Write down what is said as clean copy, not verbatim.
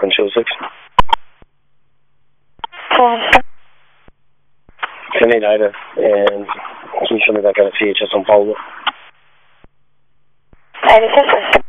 Brooklyn 206. Send Ida, and can you show me back out of CHS on Paulo? 96.